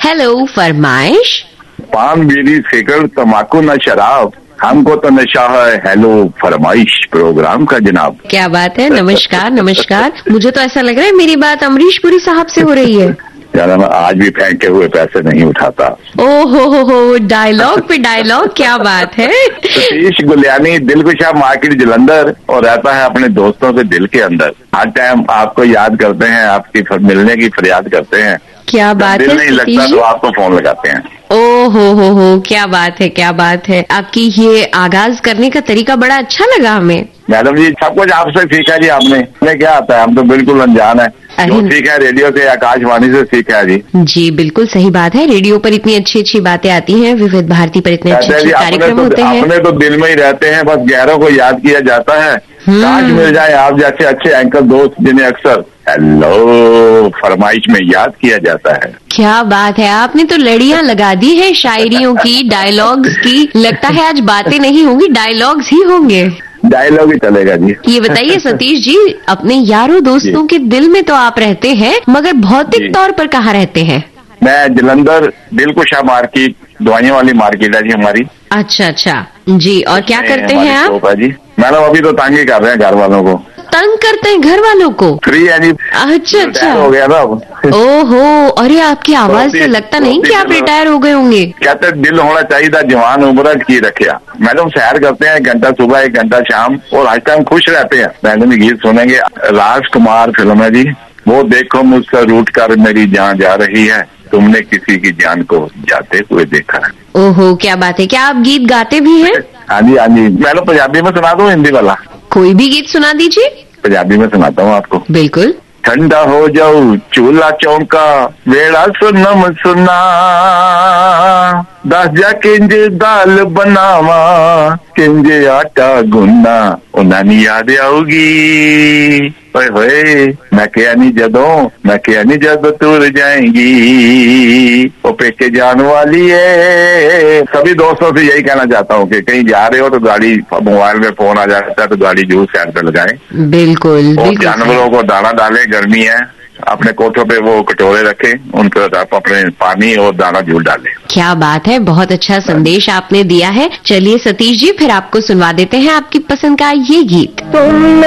Hello, फरमाइश। पान बीड़ी cigarette तम्बाकू न शराब, हमको तो नशा है हेलो फरमाइश प्रोग्राम का जनाब। क्या बात है, नमस्कार नमस्कार। मुझे तो ऐसा लग रहा है मेरी बात अमरीश पुरी साहब से हो रही है। मैं आज भी फेंके हुए पैसे नहीं उठाता। ओहो हो, डायलॉग पे डायलॉग, क्या बात है। सतीश गुलियानी, दिलकुशा मार्केट जलंधर, और रहता है अपने दोस्तों के दिल के अंदर। हर टाइम आपको याद करते हैं, आपकी मिलने की फरियाद करते हैं। क्या बात है, दिल नहीं लगता तो आपको फोन लगाते हैं। ओ हो, क्या बात है, क्या बात है। आपकी ये आगाज करने का तरीका बड़ा अच्छा लगा हमें। मैडम जी, सब कुछ आपसे सीखा जी आपने। हमें क्या आता है, हम तो बिल्कुल अनजान है। जो सीखा है रेडियो से, आकाशवाणी से सीखा है जी। जी बिल्कुल सही बात है। रेडियो पर इतनी अच्छी अच्छी बातें आती हैं, विविध भारती पर इतने अच्छे कार्यक्रम होते हैं। अपने तो दिल में ही रहते हैं, बस गैरों को याद किया जाता है। काश मिल जाए आप जैसे अच्छे एंकर दोस्त, जिन्हें अक्सर हेलो फरमाइश में याद किया जाता है। क्या बात है, आपने तो लड़ियां लगा दी है शायरियों की, डायलॉग्स की। लगता है आज बातें नहीं होंगी, डायलॉग्स ही होंगे। डायलॉग ही चलेगा जी। ये बताइए सतीश जी, अपने यारों दोस्तों के दिल में तो आप रहते हैं, मगर भौतिक तौर पर कहाँ रहते हैं? मैं जलंधर दिलकुशा मार्केट, दवाइयों वाली मार्केट है जी हमारी। अच्छा जी, और क्या करते हैं आप? जी मैडम, अभी तो तंग ही कर रहे हैं घर वालों को। तंग करते हैं घर वालों को? फ्री है जी। अच्छा हो गया ना अब। ओहो, अरे आपकी आवाज से लगता नहीं कि आप रिटायर हो गए होंगे। कहते दिल होना चाहिए था जवान उम्र की रखिया। मैडम सैर करते हैं, 1 घंटा सुबह 1 घंटा शाम, और आज टाइम खुश रहते हैं। मैडम गीत सुनेंगे, राजकुमार फिल्म है जी। वो देखो मुझसे रूठ कर मेरी जान जा रही है, तुमने किसी की जान को जाते हुए देखा है। ओहो, क्या बात है। क्या आप गीत गाते भी हैं? हाँ जी। मैडम पंजाबी में सुना दूं, हिंदी वाला? कोई भी गीत सुना दीजिए। पंजाबी में सुनाता हूँ आपको। बिल्कुल। ठंडा हो जाऊ चूल्हा चौंका, वेड़ा सुनम सुना, दस जा किंज दाल बनावा, किंज आटा गुन्ना, उन्हें नहीं याद आऊगी। ओए होए, मैं क्या नहीं जदों तुर जाएंगी, वो पेके जान वाली है। सभी दोस्तों से यही कहना चाहता हूँ कि कहीं जा रहे हो तो गाड़ी, मोबाइल में फोन आ जाता है तो गाड़ी जरूर साइड पे लगाएं। बिल्कुल। और जानवरों को दाना डालें, गर्मी है, अपने कोठों पे वो कटोरे रखें, उन पर आप अपने पानी और दाना जरूर डालें। क्या बात है, बहुत अच्छा संदेश आपने दिया है। चलिए सतीश जी, फिर आपको सुनवा देते हैं आपकी पसंद का ये गीत।